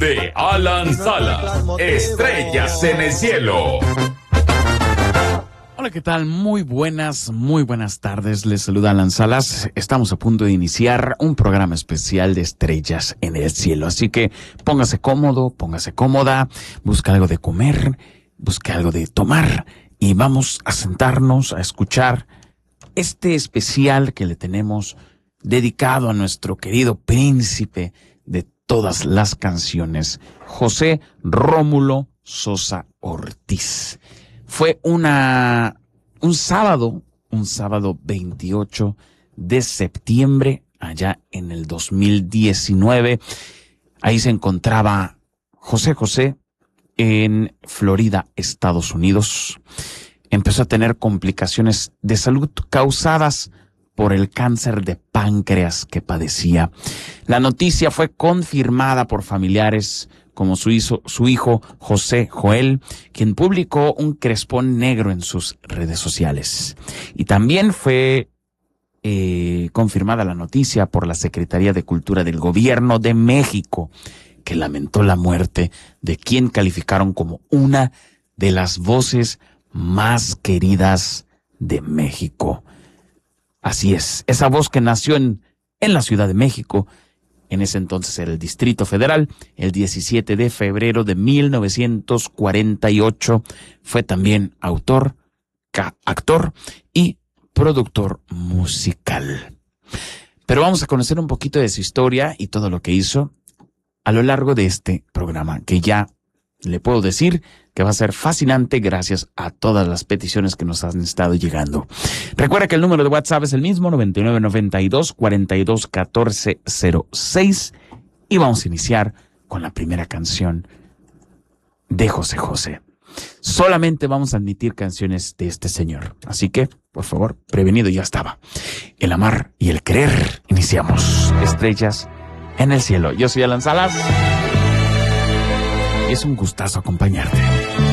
de Alan Salas, Estrellas en el Cielo. Hola, ¿qué tal? Muy buenas tardes. Les saluda Alan Salas. Estamos a punto de iniciar un programa especial de Estrellas en el Cielo. Así que póngase cómodo, póngase cómoda, busca algo de comer, busque algo de tomar y vamos a sentarnos a escuchar este especial que le tenemos dedicado a nuestro querido príncipe de todas las canciones, José Rómulo Sosa Ortiz. Fue un sábado 28 de septiembre, allá en el 2019. Ahí se encontraba José en Florida, Estados Unidos. Empezó a tener complicaciones de salud causadas por el cáncer de páncreas que padecía. La noticia fue confirmada por familiares como su hijo José Joel, quien publicó un crespón negro en sus redes sociales. Y también fue confirmada la noticia por la Secretaría de Cultura del Gobierno de México, que lamentó la muerte de quien calificaron como una de las voces más queridas de México. Así es, esa voz que nació en la Ciudad de México, en ese entonces era el Distrito Federal, el 17 de febrero de 1948, fue también autor, actor y productor musical. Pero vamos a conocer un poquito de su historia y todo lo que hizo a lo largo de este programa, que ya le puedo decir que va a ser fascinante gracias a todas las peticiones que nos han estado llegando. Recuerda que el número de WhatsApp es el mismo, 9992-421406, y vamos a iniciar con la primera canción de José José. Solamente vamos a admitir canciones de este señor, así que, por favor, prevenido ya estaba. El amar y el querer. Iniciamos Estrellas en el Cielo. Yo soy Alan Salas y es un gustazo acompañarte.